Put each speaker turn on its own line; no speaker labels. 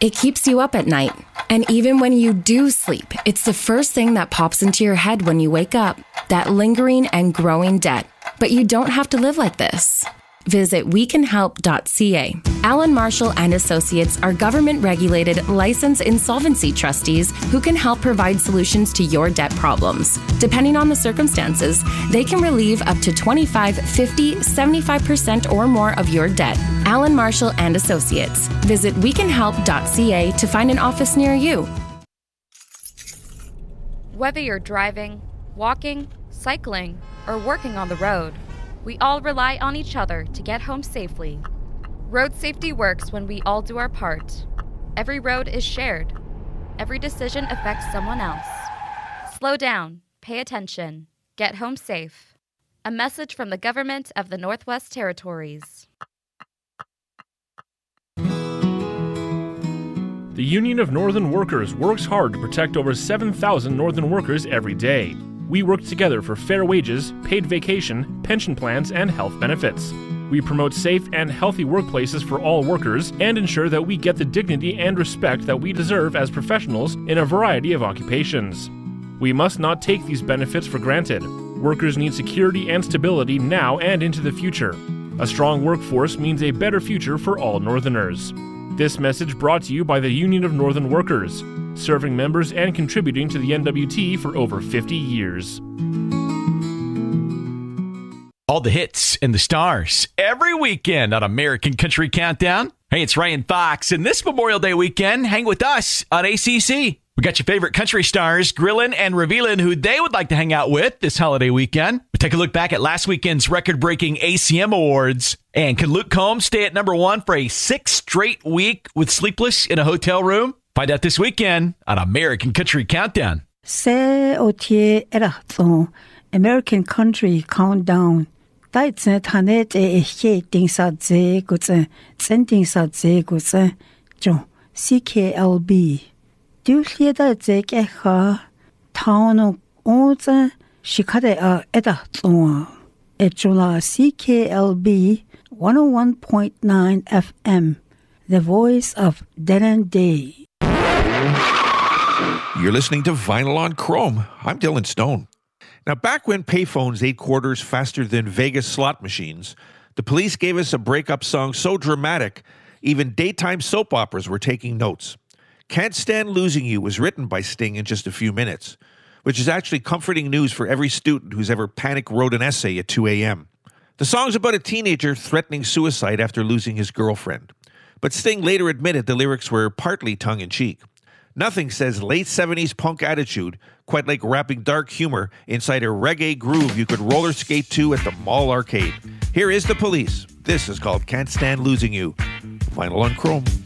It keeps you up at night. And even when you do sleep, it's the first thing that pops into your head when you wake up, that lingering and growing debt. But you don't have to live like this. Visit wecanhelp.ca. Allen Marshall and Associates are government-regulated, licensed insolvency trustees who can help provide solutions to your debt problems. Depending on the circumstances, they can relieve up to 25, 50, 75% or more of your debt. Allen Marshall and Associates. Visit wecanhelp.ca to find an office near you.
Whether you're driving, walking, cycling, or working on the road, we all rely on each other to get home safely. Road safety works when we all do our part. Every road is shared. Every decision affects someone else. Slow down, pay attention, get home safe. A message from the government of the Northwest Territories.
The Union of Northern Workers works hard to protect over 7,000 Northern workers every day. We work together for fair wages, paid vacation, pension plans, and health benefits. We promote safe and healthy workplaces for all workers and ensure that we get the dignity and respect that we deserve as professionals in a variety of occupations. We must not take these benefits for granted. Workers need security and stability now and into the future. A strong workforce means a better future for all Northerners. This message brought to you by the Union of Northern Workers, serving members and contributing to the NWT for over 50 years.
All the hits and the stars every weekend on American Country Countdown. Hey, it's Ryan Fox, and this Memorial Day weekend, hang with us on ACC. We got your favorite country stars grilling and revealing who they would like to hang out with this holiday weekend. We take a look back at last weekend's record-breaking ACM Awards. And can Luke Combs stay at number one for a 6th straight week with Sleepless in a Hotel Room? Find out this weekend on American Country Countdown.
Se otie eraton American Country Countdown. Dai tse thane te he ting sa je gu tse tsen ting sa je gu tse jo CKLB. Du hlie da je ke kha tawn o tse shikade a eraton. Ejula CKLB 101.9 FM. The voice of Dead and Day.
You're listening to Vinyl on Chrome. I'm Dylan Stone. Now, back when payphones ate quarters faster than Vegas slot machines, the Police gave us a breakup song so dramatic, even daytime soap operas were taking notes. Can't Stand Losing You was written by Sting in just a few minutes, which is actually comforting news for every student who's ever panic wrote an essay at 2 a.m. The song's about a teenager threatening suicide after losing his girlfriend. But Sting later admitted the lyrics were partly tongue-in-cheek. Nothing says late 70s punk attitude quite like wrapping dark humor inside a reggae groove you could roller skate to at the mall arcade. Here is the Police. This is called Can't Stand Losing You. Vinyl on Chrome.